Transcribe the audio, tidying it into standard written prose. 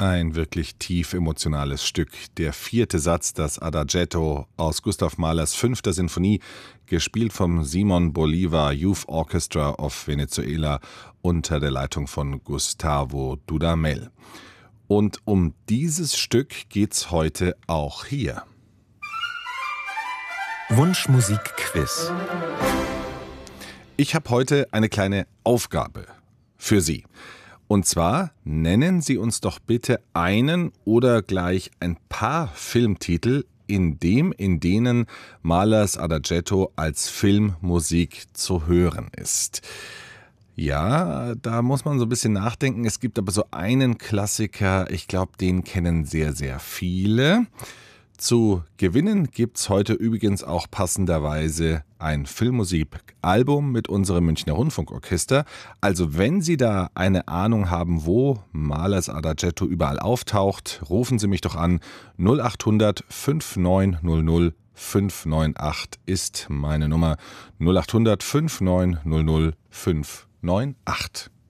Ein wirklich tief emotionales Stück. Der vierte Satz, das Adagietto aus Gustav Mahlers 5. Sinfonie, gespielt vom Simon Bolivar Youth Orchestra of Venezuela unter der Leitung von Gustavo Dudamel. Und um dieses Stück geht's heute auch hier. Wunschmusik-Quiz. Ich habe heute eine kleine Aufgabe für Sie. Und zwar nennen Sie uns doch bitte einen oder gleich ein paar Filmtitel, in denen Mahlers Adagietto als Filmmusik zu hören ist. Ja, da muss man so ein bisschen nachdenken. Es gibt aber so einen Klassiker, ich glaube, den kennen sehr, sehr viele. Zu gewinnen gibt's heute übrigens auch passenderweise ein Filmmusikalbum mit unserem Münchner Rundfunkorchester. Also wenn Sie da eine Ahnung haben, wo Mahlers Adagietto überall auftaucht, rufen Sie mich doch an. 0800 5900 598 ist meine Nummer. 0800 5900 598.